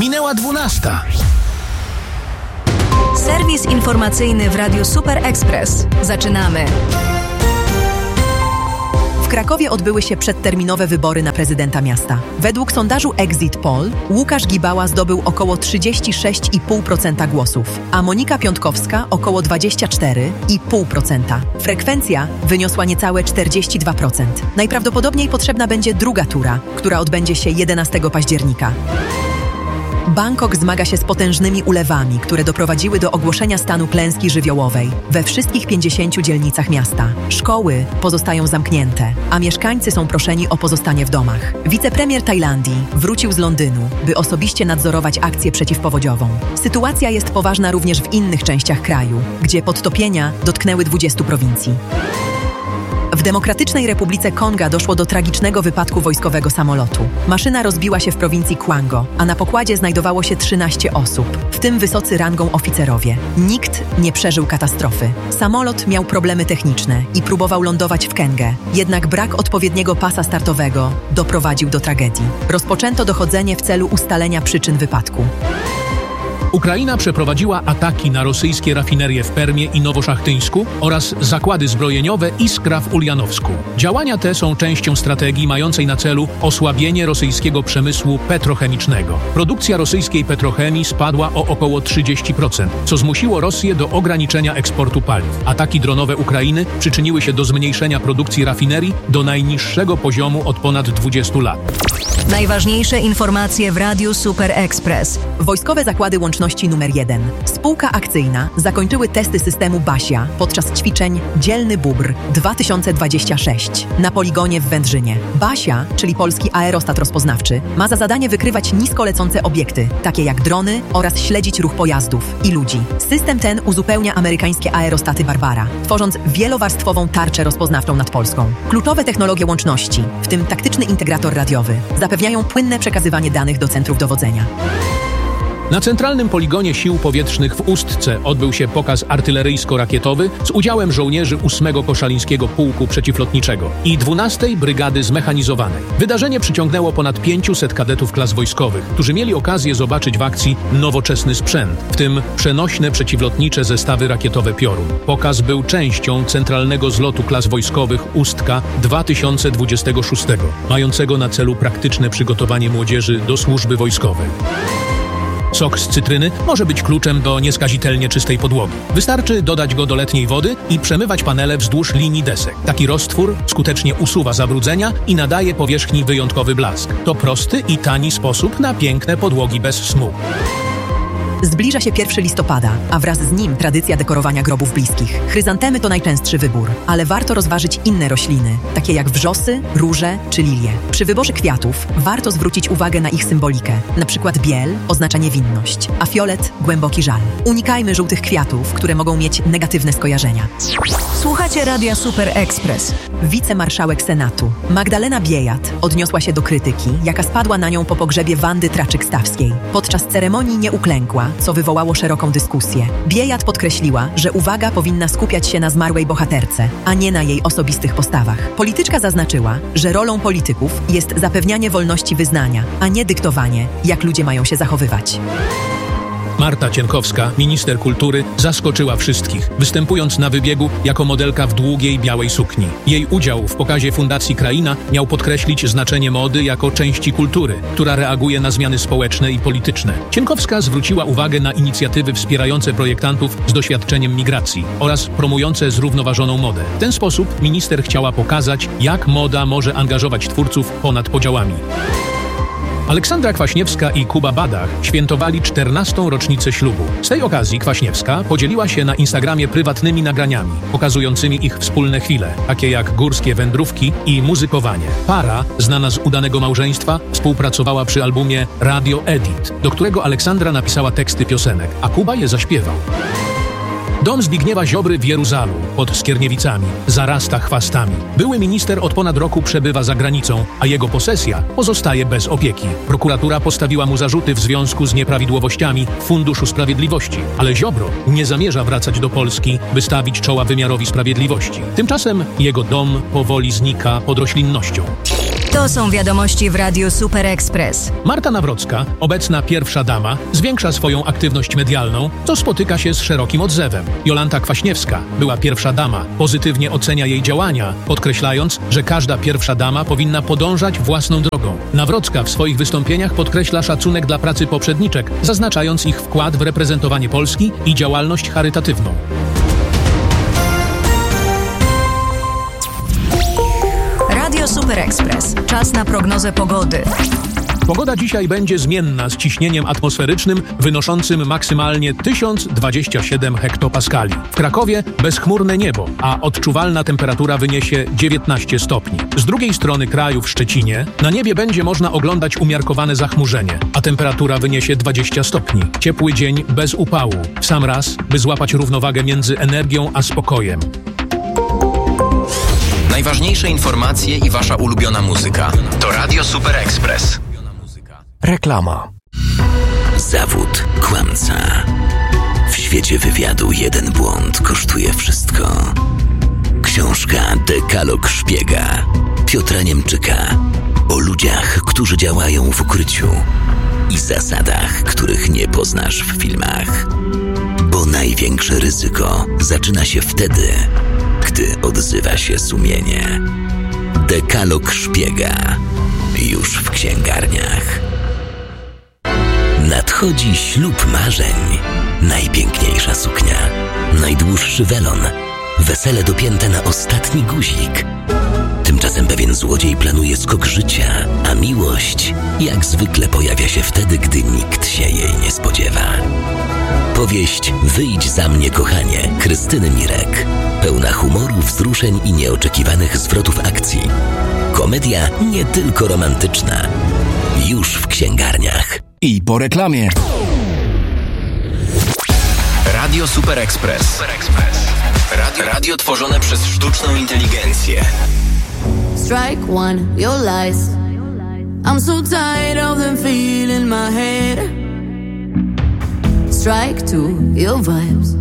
Minęła 12. Serwis informacyjny w Radiu Super Express. Zaczynamy. W Krakowie odbyły się przedterminowe wybory na prezydenta miasta. Według sondażu Exit Poll Łukasz Gibała zdobył około 36,5% głosów, a Monika Piątkowska około 24,5%. Frekwencja wyniosła niecałe 42%. Najprawdopodobniej potrzebna będzie druga tura, która odbędzie się 11 października. Bangkok zmaga się z potężnymi ulewami, które doprowadziły do ogłoszenia stanu klęski żywiołowej we wszystkich 50 dzielnicach miasta. Szkoły pozostają zamknięte, a mieszkańcy są proszeni o pozostanie w domach. Wicepremier Tajlandii wrócił z Londynu, by osobiście nadzorować akcję przeciwpowodziową. Sytuacja jest poważna również w innych częściach kraju, gdzie podtopienia dotknęły 20 prowincji. W Demokratycznej Republice Konga doszło do tragicznego wypadku wojskowego samolotu. Maszyna rozbiła się w prowincji Kwango, a na pokładzie znajdowało się 13 osób, w tym wysocy rangą oficerowie. Nikt nie przeżył katastrofy. Samolot miał problemy techniczne i próbował lądować w Kengę, jednak brak odpowiedniego pasa startowego doprowadził do tragedii. Rozpoczęto dochodzenie w celu ustalenia przyczyn wypadku. Ukraina przeprowadziła ataki na rosyjskie rafinerie w Permie i Nowoszachtyńsku oraz zakłady zbrojeniowe Iskra w Uljanowsku. Działania te są częścią strategii mającej na celu osłabienie rosyjskiego przemysłu petrochemicznego. Produkcja rosyjskiej petrochemii spadła o około 30%, co zmusiło Rosję do ograniczenia eksportu paliw. Ataki dronowe Ukrainy przyczyniły się do zmniejszenia produkcji rafinerii do najniższego poziomu od ponad 20 lat. Najważniejsze informacje w Radiu Super Express. Wojskowe Zakłady Łączności nr 1. Spółka akcyjna zakończyły testy systemu BASIA podczas ćwiczeń Dzielny Bóbr 2026 na poligonie w Wędrzynie. BASIA, czyli Polski Aerostat Rozpoznawczy, ma za zadanie wykrywać nisko lecące obiekty, takie jak drony, oraz śledzić ruch pojazdów i ludzi. System ten uzupełnia amerykańskie aerostaty Barbara, tworząc wielowarstwową tarczę rozpoznawczą nad Polską. Kluczowe technologie łączności, w tym taktyczny integrator radiowy, zapewniają płynne przekazywanie danych do centrów dowodzenia. Na Centralnym Poligonie Sił Powietrznych w Ustce odbył się pokaz artyleryjsko-rakietowy z udziałem żołnierzy 8 Koszalińskiego Pułku Przeciwlotniczego i 12 Brygady Zmechanizowanej. Wydarzenie przyciągnęło ponad 500 kadetów klas wojskowych, którzy mieli okazję zobaczyć w akcji nowoczesny sprzęt, w tym przenośne przeciwlotnicze zestawy rakietowe Piorun. Pokaz był częścią centralnego zlotu klas wojskowych Ustka 2026, mającego na celu praktyczne przygotowanie młodzieży do służby wojskowej. Sok z cytryny może być kluczem do nieskazitelnie czystej podłogi. Wystarczy dodać go do letniej wody i przemywać panele wzdłuż linii desek. Taki roztwór skutecznie usuwa zabrudzenia i nadaje powierzchni wyjątkowy blask. To prosty i tani sposób na piękne podłogi bez smug. Zbliża się 1 listopada, a wraz z nim tradycja dekorowania grobów bliskich. Chryzantemy to najczęstszy wybór, ale warto rozważyć inne rośliny, takie jak wrzosy, róże czy lilie. Przy wyborze kwiatów warto zwrócić uwagę na ich symbolikę, na przykład biel oznacza niewinność, a fiolet głęboki żal. Unikajmy żółtych kwiatów, które mogą mieć negatywne skojarzenia. Słuchacie Radia Super Express. Wicemarszałek Senatu Magdalena Biejat odniosła się do krytyki, jaka spadła na nią po pogrzebie Wandy Traczyk-Stawskiej. Podczas ceremonii nie uklękła, co wywołało szeroką dyskusję. Biejat podkreśliła, że uwaga powinna skupiać się na zmarłej bohaterce, a nie na jej osobistych postawach. Polityczka zaznaczyła, że rolą polityków jest zapewnianie wolności wyznania, a nie dyktowanie, jak ludzie mają się zachowywać. Marta Cienkowska, minister kultury, zaskoczyła wszystkich, występując na wybiegu jako modelka w długiej białej sukni. Jej udział w pokazie Fundacji Kraina miał podkreślić znaczenie mody jako części kultury, która reaguje na zmiany społeczne i polityczne. Cienkowska zwróciła uwagę na inicjatywy wspierające projektantów z doświadczeniem migracji oraz promujące zrównoważoną modę. W ten sposób minister chciała pokazać, jak moda może angażować twórców ponad podziałami. Aleksandra Kwaśniewska i Kuba Badach świętowali 14. rocznicę ślubu. Z tej okazji Kwaśniewska podzieliła się na Instagramie prywatnymi nagraniami, pokazującymi ich wspólne chwile, takie jak górskie wędrówki i muzykowanie. Para, znana z udanego małżeństwa, współpracowała przy albumie Radio Edit, do którego Aleksandra napisała teksty piosenek, a Kuba je zaśpiewał. Dom Zbigniewa Ziobry w Jeruzalu, pod Skierniewicami, zarasta chwastami. Były minister od ponad roku przebywa za granicą, a jego posesja pozostaje bez opieki. Prokuratura postawiła mu zarzuty w związku z nieprawidłowościami w Funduszu Sprawiedliwości, ale Ziobro nie zamierza wracać do Polski, by stawić czoła wymiarowi sprawiedliwości. Tymczasem jego dom powoli znika pod roślinnością. To są wiadomości w Radiu Super Express. Marta Nawrocka, obecna pierwsza dama, zwiększa swoją aktywność medialną, co spotyka się z szerokim odzewem. Jolanta Kwaśniewska, była pierwsza dama, pozytywnie ocenia jej działania, podkreślając, że każda pierwsza dama powinna podążać własną drogą. Nawrocka w swoich wystąpieniach podkreśla szacunek dla pracy poprzedniczek, zaznaczając ich wkład w reprezentowanie Polski i działalność charytatywną. Radio Super Express. Czas na prognozę pogody. Pogoda dzisiaj będzie zmienna z ciśnieniem atmosferycznym wynoszącym maksymalnie 1027 hektopaskali. W Krakowie bezchmurne niebo, a odczuwalna temperatura wyniesie 19 stopni. Z drugiej strony kraju w Szczecinie na niebie będzie można oglądać umiarkowane zachmurzenie, a temperatura wyniesie 20 stopni. Ciepły dzień bez upału. W sam raz, by złapać równowagę między energią a spokojem. Najważniejsze informacje i wasza ulubiona muzyka to Radio Super Express. Reklama. Zawód kłamca. W świecie wywiadu jeden błąd kosztuje wszystko. Książka Dekalog szpiega Piotra Niemczyka o ludziach, którzy działają w ukryciu i zasadach, których nie poznasz w filmach. Bo największe ryzyko zaczyna się wtedy, gdy odzywa się sumienie. Dekalog szpiega już w księgarniach. Nadchodzi ślub marzeń. Najpiękniejsza suknia, najdłuższy welon, wesele dopięte na ostatni guzik. Tymczasem pewien złodziej planuje skok życia, a miłość jak zwykle pojawia się wtedy, gdy nikt się jej nie spodziewa. Powieść Wyjdź za mnie, kochanie Krystyny Mirek. Pełna humoru, wzruszeń i nieoczekiwanych zwrotów akcji. Komedia nie tylko romantyczna. Już w księgarniach. I po reklamie. Radio Super Express. Radio tworzone przez sztuczną inteligencję. Strike one, your lies. I'm so tired of them feeling my head. Strike two, your vibes.